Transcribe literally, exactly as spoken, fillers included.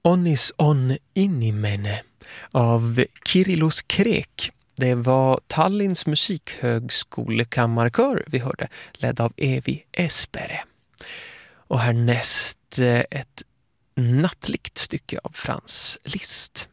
Onnis on inimene av Kyrillos Krek. Det var Tallinns musikhögskolekammarkör vi hörde, ledd av Evi Espere. Och härnäst ett nattligt stycke av Franz Liszt.